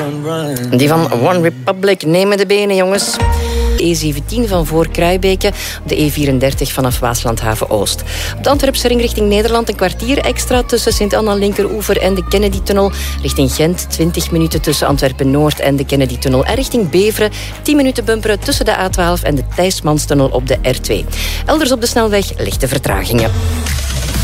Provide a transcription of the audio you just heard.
Die van One Republic nemen de benen, jongens. E17 van voor Kruibeke, op de E34 vanaf Waaslandhaven-Oost. Op de Antwerpse ring richting Nederland een kwartier extra tussen Sint-Anna-Linkeroever en de Kennedy-tunnel. Richting Gent 20 minuten tussen Antwerpen-Noord en de Kennedy-tunnel. En richting Beveren 10 minuten bumperen tussen de A12 en de Thijsmanstunnel op de R2. Elders op de snelweg lichte vertragingen.